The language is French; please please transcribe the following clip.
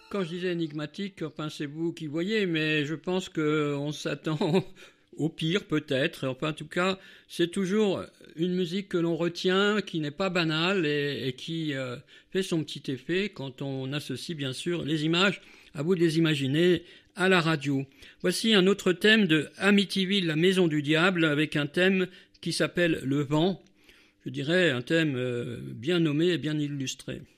Quand je disais énigmatique, enfin c'est vous qui voyez, mais je pense qu'on s'attend au pire peut-être. Enfin en tout cas, c'est toujours une musique que l'on retient, qui n'est pas banale et qui fait son petit effet quand on associe bien sûr les images, à vous de les imaginer, à la radio. Voici un autre thème de Amityville, la maison du diable, avec un thème qui s'appelle le vent. Je dirais un thème bien nommé et bien illustré.